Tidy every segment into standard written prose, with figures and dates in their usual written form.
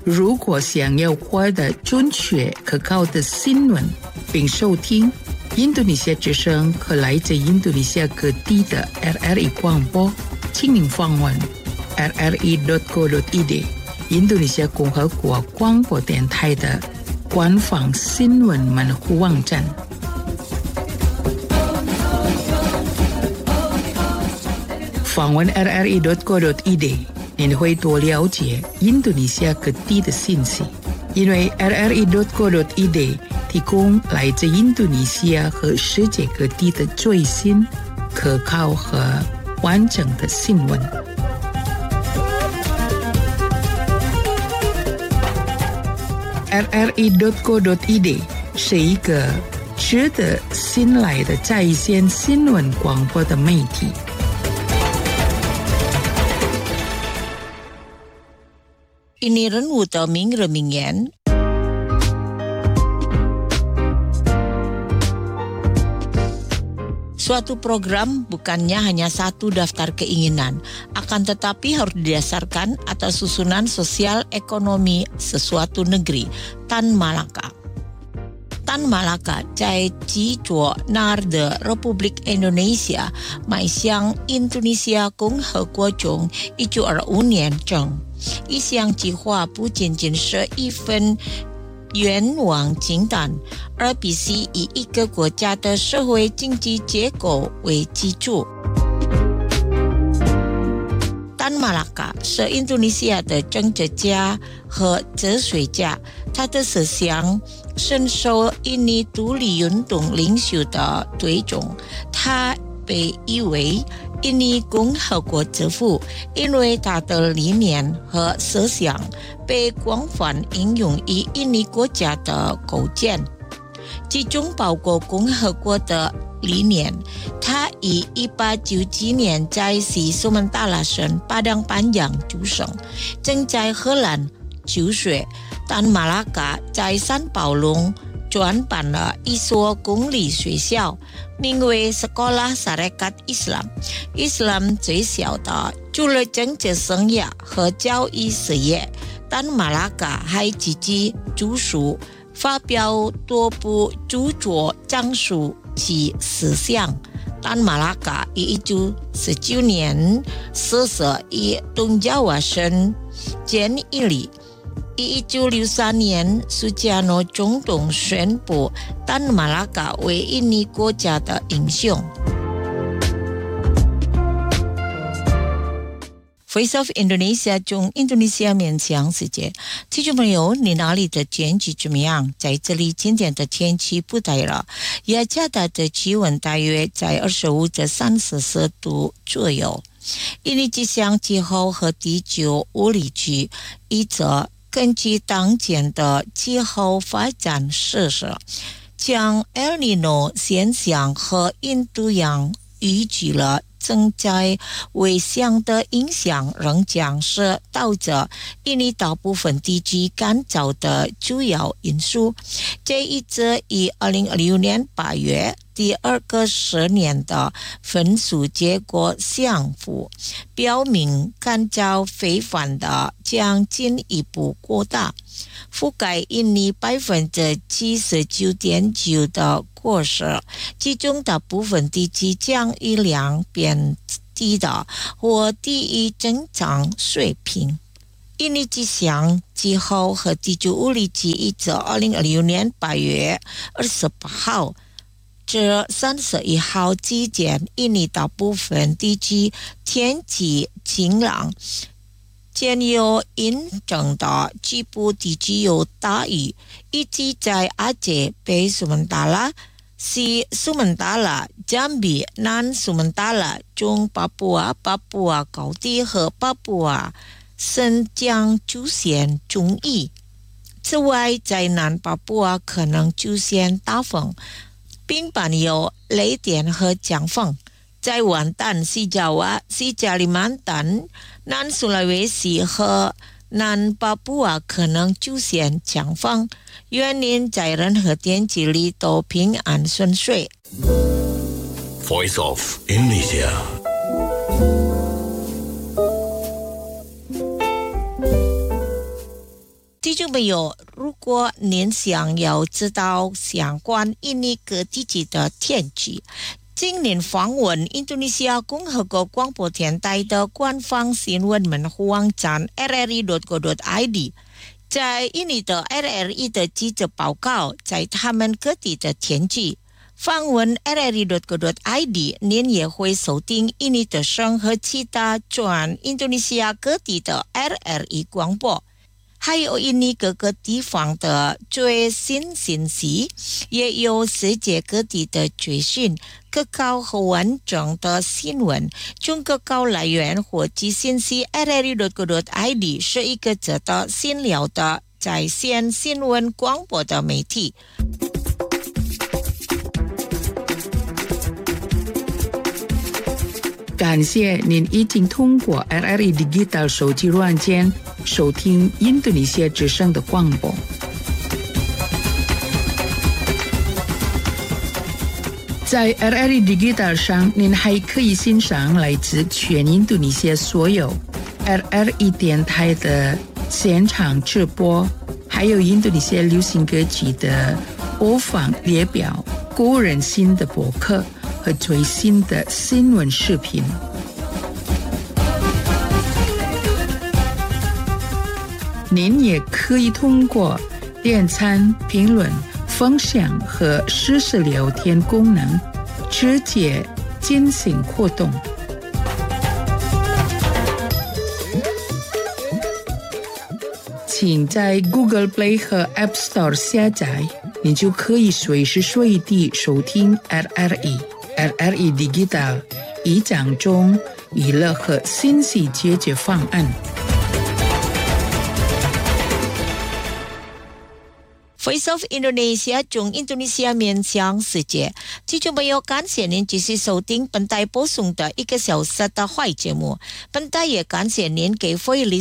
如果想要获得准确可靠的新闻，并收听印度尼西亚之声和来自印度尼西亚各地的 RRI 广播，请您访问 rri.co.id 印度尼西亚共和国广播电台的官方新闻门户网站。访问 rri.co.id， 您会多了解印度尼西亚各地的信息，因为 rri.co.id 提供来自印度尼西亚和世界各地的最新、可靠和完整的新闻。rri.co.id 是一个值得信赖的在线新闻广播的媒体。 Ini 人物的名人名言。Suatu program bukannya hanya satu daftar keinginan, akan tetapi harus didasarkan atas susunan sosial ekonomi sesuatu negeri. Tan Malaka 在基佐纳尔的 Republik Indonesia 迈向印度尼西亚共和国中1925年整。一项计划不仅仅是一份愿望清单，而必须以一个国家的社会经济结构为基础。丹马拉卡是印度尼西亚的政治家和哲学家，他的思想深受印尼独立运动领袖的推崇，他被誉为印尼共和国之父，因为他的理念和思想被广泛应用于印尼国家的构建，其中包括共和国的理念。他于1897年在西苏门答腊省巴当班扬出生，正在荷兰求学。但马拉卡在三宝龙专办了一所公立学校，名为 Sekolah Sarekat Islam。Islam 最小的除了政治生涯和教育事业，但马拉卡还积极著书，发表多部著作讲述其思想。但马拉卡于1919年逝世于东爪哇省监狱里。1963年，苏加诺总统宣布丹马拉卡为印尼国家的英雄。Voice of Indonesia 中印度尼西亚面向世界。听众朋友，你哪里的天气怎么样？在这里今天的天气不太热，雅加达的气温大约在25至34度左右。印尼气象气候和地球物理局预测，根据当前的气候发展事实，将 El Niño 现象和印度洋预计了正在危险的影响仍将是导致印尼大部分地区干燥的主要因素。这一则以2016年8月第二个10年的分数结果相符，表明干燥非凡的将进一步扩大，覆盖印尼 79.9% 的果实，其中大部分地区降雨量变低的或低于正常水平。印尼气象气候和地球物理局预测2016年8月28号至31号之间，印尼大部分地区天气晴朗，将有阴沉的局部地区有大雨，以及在阿杰北苏门答腊、西苏门答腊、jambi、南苏门答腊、中巴布亚、巴布亚高地和巴布亚省将出现中雨。此外，在南巴布亚可能出现大风，并伴有雷电和强风。在完蛋、西爪哇、西加里曼丹、南苏拉威西和南巴布亚可能出现强风，愿您在任何天气里都平安顺遂。 Voice of Indonesia。 听众朋友，如果您想要知道相关印尼各地区的天气，今年访问印度尼西亚共和国广播电台的官方新闻网站 rri.co.id， 在印尼的 RRI 的记者报告在他们各地的天气。访问 rri.co.id， 您也会收听印尼的声和其他转印度尼西亚各地的 RRI 广播。还有印尼各个地方的最新信息，也有世界各地的最新、可靠和完整的新闻。从可靠来源获取信息 rri.co.id 是一个值得信赖的在线新闻广播的媒体。 感谢您已经通过 RRI Digital 手机软件收听印度尼西亚之声的广播。在 RRI Digital 上，您还可以欣赏来自全印度尼西亚所有 RRI 电台的现场直播，还有印度尼西亚流行歌曲的播放列表、个人新的博客和最新的新闻视频。您也可以通过点赞、评论、分享和实时聊天功能直接进行活动。请在 Google Play 和 App Store 下载，你就可以随时随地收听 RRI Digital 以讲中娱乐和信息解决方案。 Voice of Indonesia 从印度尼西亚面向世界，听众朋友，感谢您继续收听本台播送的1个小时的坏节目。本台也感谢您给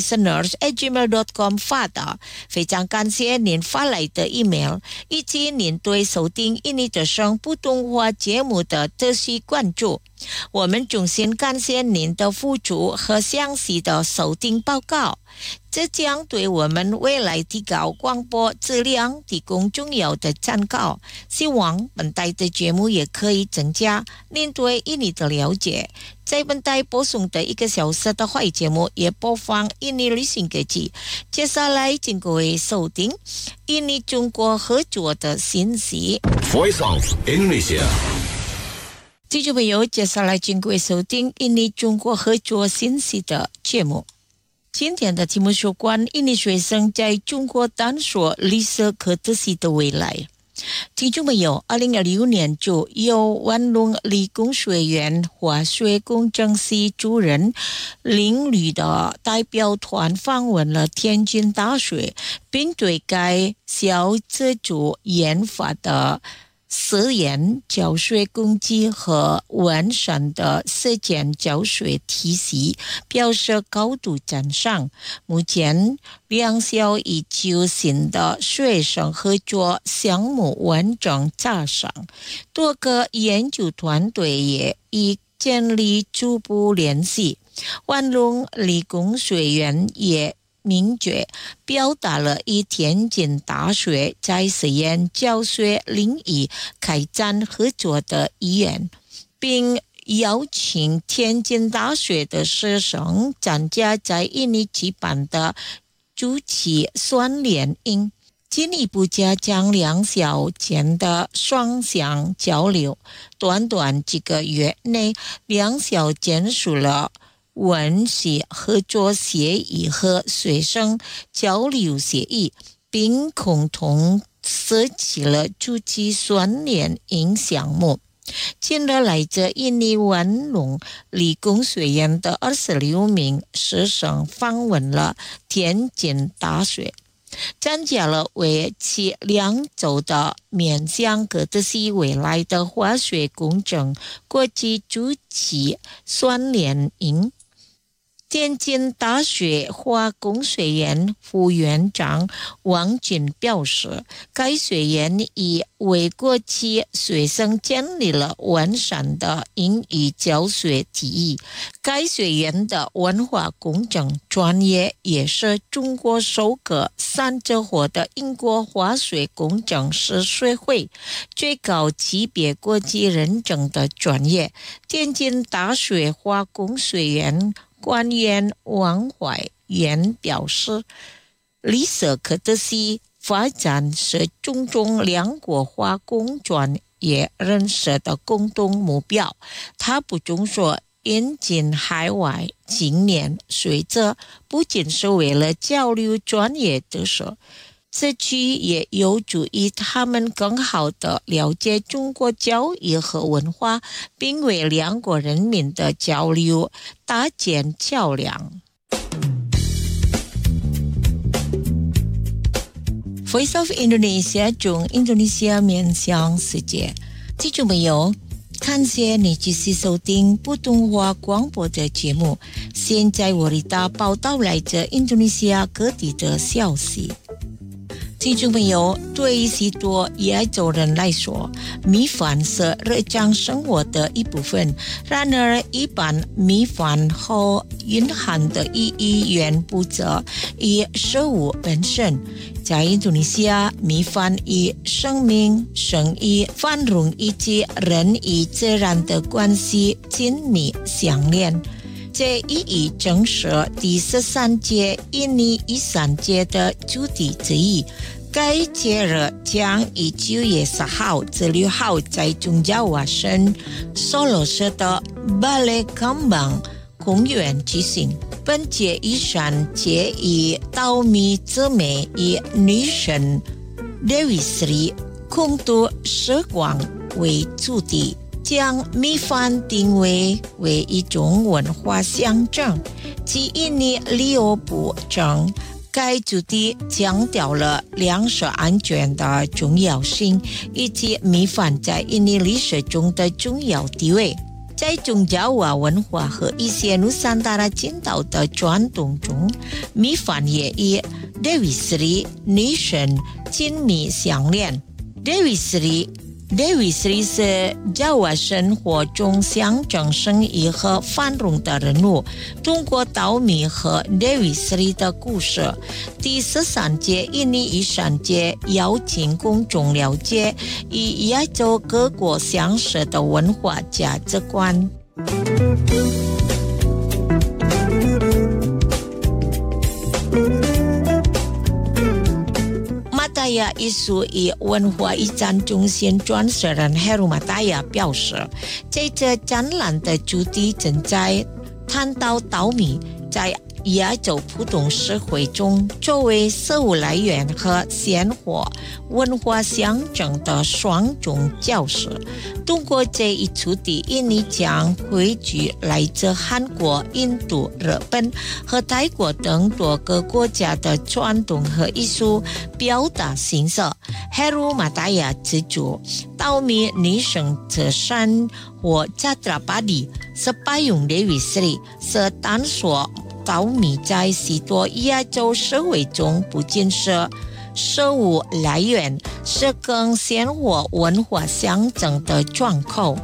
voilisteners@gmail.com 发的，非常感谢您发来的 email， 以及您对收听印尼之声普通话节目的持续关注。我们衷心感谢您的付出和详细的收听报告，这将对我们未来提高广播质量提供重要的参考。希望本台的节目也可以增加您对印尼的了解。在本台播送的1个小时的坏节目也播放印尼旅行歌曲。接下来请各位收听印尼中国合作的信息。 Voice of Indonesia。 听众朋友，接下来请各位收听印尼中国合作信息的节目。今天的题目是关印尼学生在中国探索绿色可持续的未来。听众朋友，2026年就由万隆理工学院化学工程系主任林旅的代表团访问了天津大学，并对该校自主研发的实验教学工具和完善的实践教学体系表示高度赞赏。目前两校已就新的学生合作项目完整架上，多个研究团队也已建立初步联系。万隆理工学院也明确表达了与天津大学在实验教学领域开展合作的意愿，并邀请天津大学的师生参加在印尼举办的主题双联营，进一步加强两校间的双向交流。短短几个月内，两校签署了文系合作协议和学生交流协议，并共同设计了主题双联营项目。近日来自印尼万隆理工学院的26名师生访问了天津大学，参加了为期2周的面向可持续未来的化学工程国际主题双联营。 天津大学化工学院副院长王军表示，该学院已为国际学生建立了完善的英语教学体系。该学院的文化工程专业也是中国首个3级获得英国化学工程师学会最高级别国际认证的专业。天津大学化工学院官员王怀元表示，绿色可持续发展是中中两国化工专业人士的共同目标。他补充说，引进海外青年学者不仅是为了交流专业知识，这区也有助于他们更好地了解中国教育和文化，并为两国人民的交流搭建桥梁。Voice of Indonesia 中印度尼西亚面向世界，听众朋友，感谢你继续收听普通话广播的节目。现在我为大家报道来自印度尼西亚各地的消息。听众朋友，对于许多亚洲人来说，米饭是日常生活的一部分。然而，一般米饭和蕴含的意义远不止于食物本身。在印度尼西亚，米饭与生命、生意、繁荣以及人与自然的关系紧密相连。这意义正是第13届印尼遗产节的主题之一。该节日将于9月10号至6号在中爪哇省索罗市的巴雷康邦公园举行。本届遗产节以稻米之美与女神 Dewi Sri 共度时光为主题，将米饭定位为一种文化象征。及印尼旅游部称，该主题强调了粮食安全的重要性，以及米饭在印尼历史中的重要地位。在中爪哇文化和一些努桑达拉群岛的传统中，米饭也与 Dewi Sri 女神紧密相连。Dewi Sri 是爪哇生活中象征生意和繁荣的人物。通过稻米和 Dewi Sri 的故事，第13届印尼遗产节邀请公众了解与亚洲各国相似的文化价值观。Mataya 艺术与文化遗产中心创始人 Heru Mataya 表示，这次展览的主题正在探讨稻米在亚洲普通社会中作为食物来源和鲜活文化象征的双重角色。通过这一主题，印尼将汇聚来自韩国、印度、日本和泰国等多个国家的传统和艺术表达形式。Heru Mataya 指出，稻米女神之山或 Chhatrapati 是拜用 Dewi Sri 是探索稻米在许多亚洲社会中不仅是食物来源，是更鲜活文化象征的窗口。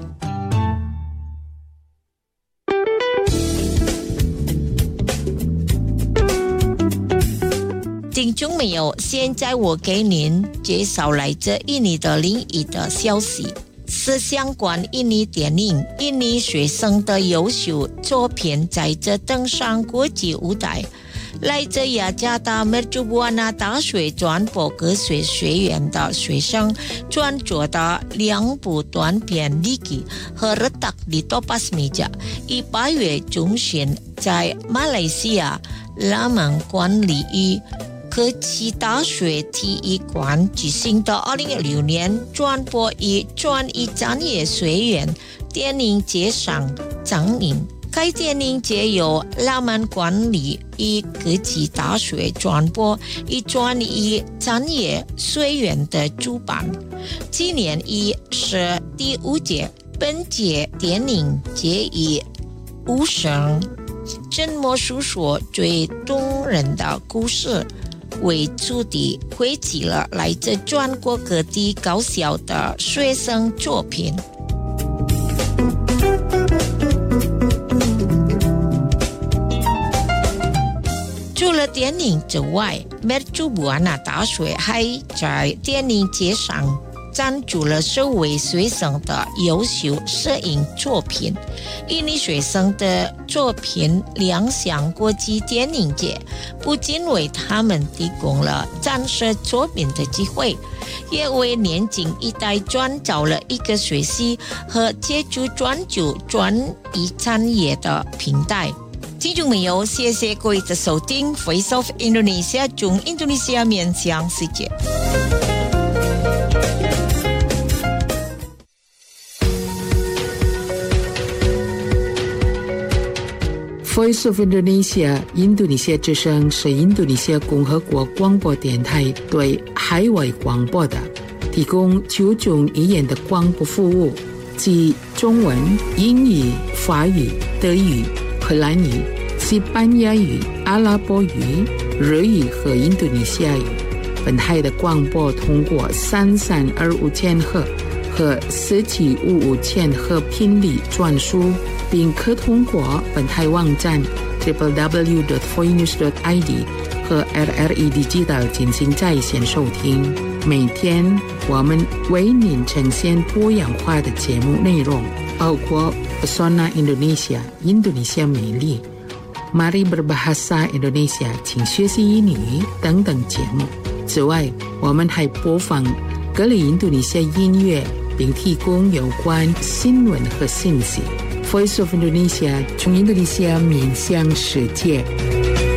听众朋友，现在我给您介绍来自印尼的另一的消息，是相关印尼电影、印尼学生的优秀作品在这登上国际舞台。来自雅加达美朱布瓦纳大学传播科学学院的学生创作的2部短片《Diki》和《Retak di Topas Meja》，于8月中旬在马来西亚拉曼关里与科技大学体育馆举行的2016年传播与专业专业学院电影节上展映。该电影节由拉曼关里与科技大学传播与专业专业学院的主办。今年已是第5届，本届电影节以5省怎么诉说最动人的故事为主题，汇集了来自全国各地高校的学生作品。除了电影之外，美祖布瓦纳大学还在电影节上赞助了首位学生的优秀摄影作品。印尼学生的作品亮相国际电影节，不仅为他们提供了展示作品的机会，也为年轻一代创造了一个学习和接触专注专业产业的平台。听众朋友，谢谢各位的收听 Voice of Indonesia 从印度尼西亚面向世界。 Voice of Indonesia 印度尼西亚之声是印度尼西亚共和国广播电台对海外广播的提供9种语言的广播服务，即中文、英语、法语、德语、荷兰语、西班牙语、阿拉伯语、日语和印度尼西亚语。本台的广播通过3325千赫和4755千赫频率传输，并可通过本台网站 www.voinews.id 和 RRI Digital 进行在线收听。每天我们为您呈现多样化的节目内容，包括 Pesona Indonesia 印度尼西亚美丽、Mari Berbahasa Indonesia 请学习英语等等节目。此外，我们还播放各类印度尼西亚音乐，并提供有关新闻和信息。Voice of Indonesia 从印度尼西亚面向世界。